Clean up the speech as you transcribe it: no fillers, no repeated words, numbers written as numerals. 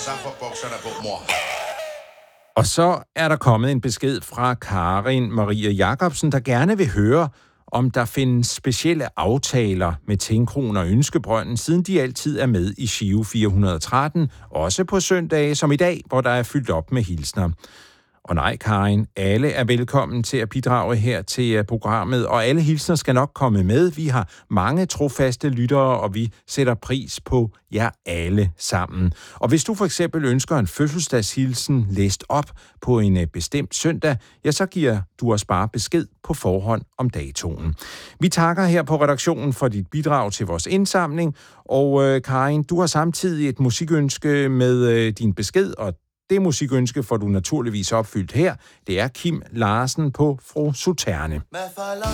Safferbokserne på, mor. Og så er der kommet en besked fra Karin Maria Jacobsen, der gerne vil høre, om der findes specielle aftaler med Tinkron og Ønskebrønden, siden de altid er med i Giro 413, også på søndage som i dag, hvor der er fyldt op med hilsner. Og nej, Karin, alle er velkommen til at bidrage her til programmet, og alle hilsner skal nok komme med. Vi har mange trofaste lyttere, og vi sætter pris på jer alle sammen. Og hvis du for eksempel ønsker en fødselsdagshilsen læst op på en bestemt søndag, ja, så giver du os bare besked på forhånd om datoen. Vi takker her på redaktionen for dit bidrag til vores indsamling, og Karin, du har samtidig et musikønske med din besked, og det musikønske får du naturligvis opfyldt her. Det er Kim Larsen på Fru Suterne. Hvad falder